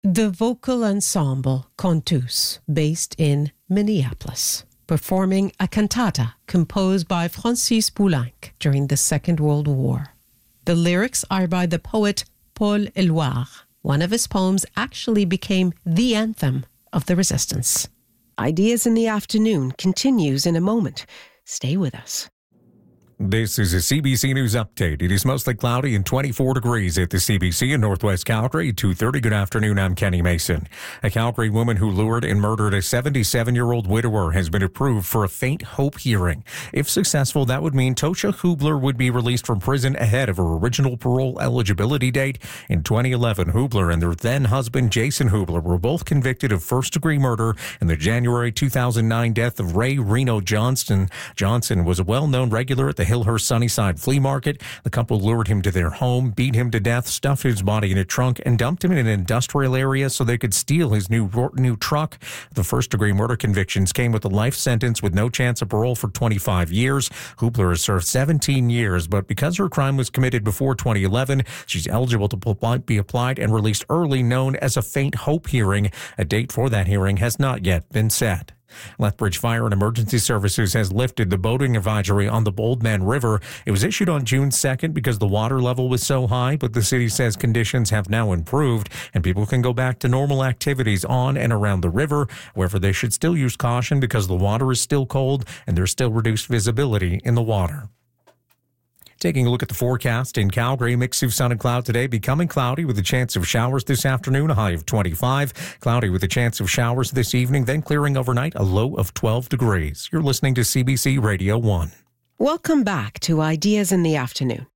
The vocal ensemble Contus, based in Minneapolis, performing a cantata composed by Francis Poulenc during the Second World War. The lyrics are by the poet Paul Éluard. One of his poems actually became the anthem of the resistance. Ideas in the Afternoon continues in a moment. Stay with us. This is a CBC News Update. It is mostly cloudy and 24 degrees at the CBC in Northwest Calgary. 2:30. Good afternoon. I'm Kenny Mason. A Calgary woman who lured and murdered a 77-year-old widower has been approved for a faint hope hearing. If successful, that would mean Tosha Hubler would be released from prison ahead of her original parole eligibility date. In 2011, Hubler and their then-husband Jason Hubler were both convicted of first-degree murder in the January 2009 death of Ray Reno Johnston. Johnson was a well-known regular at the Hillhurst Sunnyside Flea Market. The couple lured him to their home, beat him to death, stuffed his body in a trunk, and dumped him in an industrial area so they could steal his new truck. The first-degree murder convictions came with a life sentence with no chance of parole for 25 years. Hubler has served 17 years, but because her crime was committed before 2011, she's eligible to be applied and released early, known as a faint hope hearing. A date for that hearing has not yet been set. Lethbridge Fire and Emergency Services has lifted the boating advisory on the Boldman River. It was issued on June 2nd because the water level was so high, but the city says conditions have now improved and people can go back to normal activities on and around the river. However, they should still use caution because the water is still cold and there's still reduced visibility in the water. Taking a look at the forecast in Calgary, mix of sun and cloud today, becoming cloudy with a chance of showers this afternoon, a high of 25. Cloudy with a chance of showers this evening, then clearing overnight, a low of 12 degrees. You're listening to CBC Radio 1. Welcome back to Ideas in the Afternoon.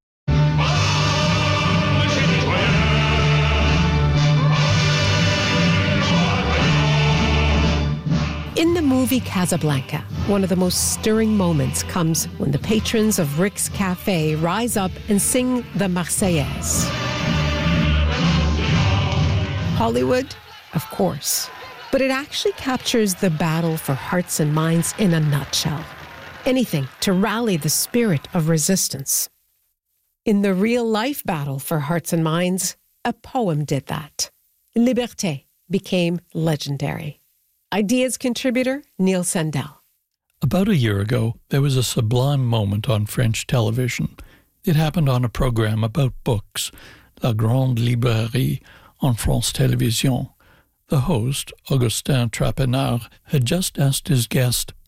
In the movie Casablanca, one of the most stirring moments comes when the patrons of Rick's Cafe rise up and sing the Marseillaise. Hollywood? Of course. But it actually captures the battle for hearts and minds in a nutshell. Anything to rally the spirit of resistance. In the real-life battle for hearts and minds, a poem did that. Liberté became legendary. Ideas contributor Neil Sandell. About a year ago, there was a sublime moment on French television. It happened on a program about books, La Grande Librairie on France Télévisions. The host, Augustin Trapenard, had just asked his guest,